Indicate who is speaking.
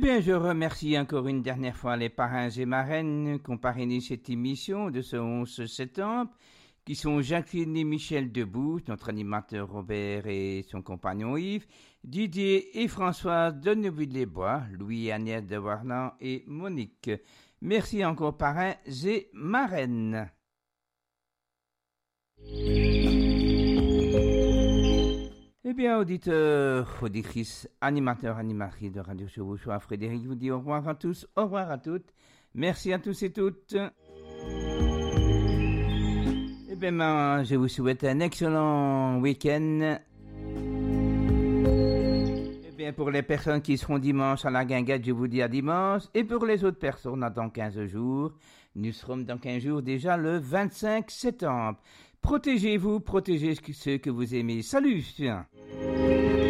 Speaker 1: Eh bien, je remercie encore une dernière fois les parrains et marraines qui ont parrainé cette émission de ce 11 septembre, qui sont Jacqueline et Michel Debout, notre animateur Robert et son compagnon Yves, Didier et Françoise de Neuville-les-Bois, Louis et Agnès de Warnan et Monique. Merci encore parrains et marraines. Eh bien, auditeurs, auditrices, animateurs, animatrices de Radio Chevauchois, Frédéric vous dit au revoir à tous, au revoir à toutes. Merci à tous et toutes. Eh bien, je vous souhaite un excellent week-end. Eh bien, pour les personnes qui seront dimanche à la guinguette, je vous dis à dimanche. Et pour les autres personnes, dans 15 jours. Nous serons dans 15 jours déjà le 25 septembre. Protégez-vous, protégez ceux que vous aimez. Salut!